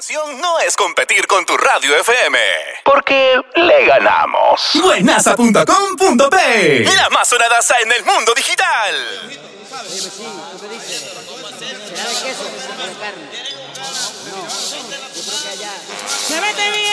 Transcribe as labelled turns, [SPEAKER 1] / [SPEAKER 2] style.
[SPEAKER 1] intención no es competir con tu radio FM, porque le ganamos. Buenaza.com.p, la más sonadaza en el mundo digital.
[SPEAKER 2] ¡Se mete bien!